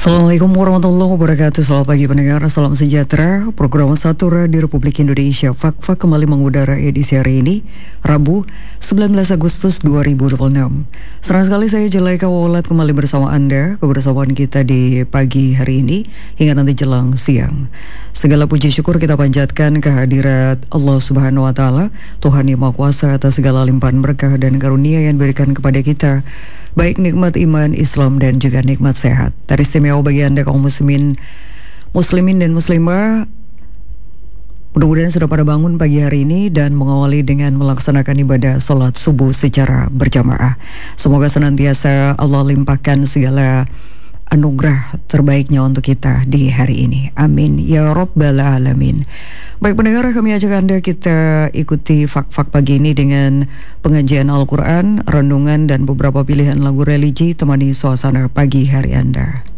Assalamualaikum warahmatullahi wabarakatuh. Selamat pagi pendengar, salam sejahtera. Program Satura di Republik Indonesia Fak kembali mengudara edisi hari ini, Rabu 19 Agustus 2026. Senang sekali saya Jalaika Wawalat kembali bersama Anda. Kebersamaan kita di pagi hari ini hingga nanti jelang siang. Segala puji syukur kita panjatkan kehadirat Allah Subhanahu wa Ta'ala, Tuhan Yang Maha Kuasa atas segala limpahan berkah dan karunia yang diberikan kepada kita, baik nikmat iman, Islam, dan juga nikmat sehat. Dari istimewa bagi Anda kaum muslimin dan muslimah, mudah-mudahan sudah pada bangun pagi hari ini dan mengawali dengan melaksanakan ibadah salat subuh secara berjamaah. Semoga senantiasa Allah limpahkan segala anugerah terbaiknya untuk kita di hari ini. Amin ya rabbal alamin. Baik pendengar, kami ajak Anda kita ikuti Fak pagi ini dengan pengajian Al-Quran, renungan, dan beberapa pilihan lagu religi temani suasana pagi hari Anda.